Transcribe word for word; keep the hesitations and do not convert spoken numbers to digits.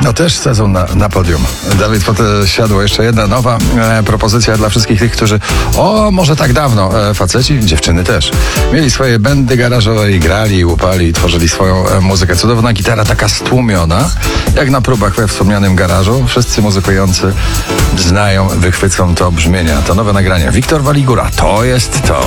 No też sezon na, na podium. Dawid Podsiadło, jeszcze jedna nowa e, propozycja dla wszystkich tych, którzy o, może tak dawno, e, faceci, dziewczyny też, mieli swoje bandy garażowe i grali, i łupali, i tworzyli swoją e, muzykę. Cudowna gitara, taka stłumiona, jak na próbach we wspomnianym garażu. Wszyscy muzykujący znają, wychwycą to brzmienia. To nowe nagranie. Wiktor Waligura, to jest to.